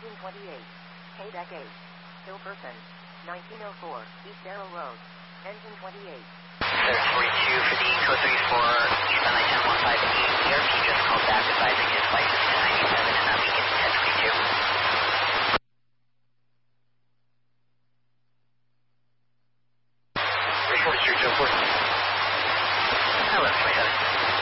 Engine 28. K-Deck 8. Hillperson. 1904, East Arrow Road. Engine 28. Clear 42 for the code 34, eastbound I-1015 here. He just called back advising his flight is 1097 and not beacon 1022. 343, Joe 4. Hello, 27.